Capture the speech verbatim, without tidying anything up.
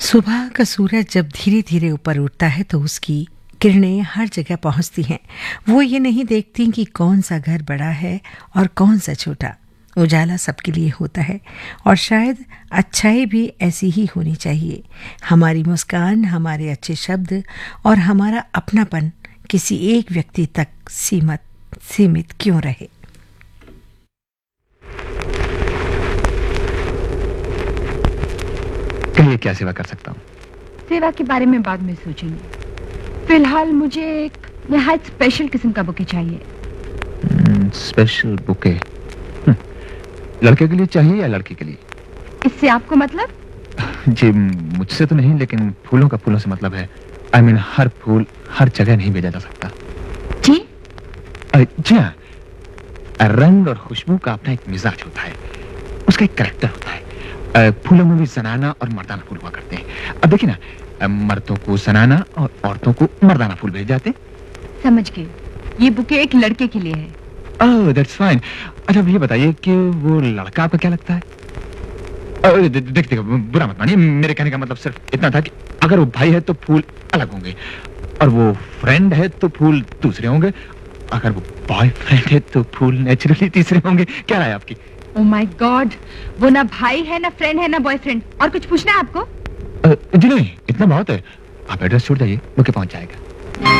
सुबह का सूरज जब धीरे धीरे ऊपर उठता है तो उसकी किरणें हर जगह पहुंचती हैं। वो ये नहीं देखती कि कौन सा घर बड़ा है और कौन सा छोटा। उजाला सबके लिए होता है और शायद अच्छाई भी ऐसी ही होनी चाहिए। हमारी मुस्कान, हमारे अच्छे शब्द और हमारा अपनापन किसी एक व्यक्ति तक सीमित सीमित क्यों रहे। कहिए, क्या सेवा कर सकता हूँ? सेवा के बारे में बाद में सोचेंगे। फिलहाल मुझे एक निहायत स्पेशल किस्म का बुके चाहिए। hmm, special bouquet? लड़के के लिए चाहिए या लड़की के लिए? इससे आपको मतलब? जी, मुझसे तो नहीं, लेकिन फूलों का फूलों से मतलब है। आई I मीन mean, हर फूल हर जगह नहीं भेजा जा सकता। जी? जी हाँ, रंग और खुशबू का अपना एक मिजाज होता है, उसका एक कैरेक्टर होता है। फूलों में भी जनाना और मर्दाना फूल हुआ करते हैं। अब देखिए ना, मर्दों को जनाना और औरतों को मर्दाना फूल भेज जाते हैं। समझ गए, ये बुके एक लड़के के लिए है। ओह, दैट्स फाइन। अच्छा, ये बताइए कि वो लड़का आपका क्या लगता है? देख देखिए, बुरा मत मानिए, मेरे कहने का मतलब सिर्फ इतना था कि अगर वो भाई है तो फूल अलग होंगे, और वो फ्रेंड है तो फूल दूसरे होंगे, अगर वो बॉयफ्रेंड है तो फूल नेचुरली तीसरे होंगे। क्या राय आपकी? ओह माय गॉड, वो ना भाई है, ना फ्रेंड है, ना बॉयफ्रेंड। और कुछ पूछना है आपको? जी नहीं, इतना बहुत है। आप एड्रेस छोड़ जाइए, बुके पहुंच जाएगा।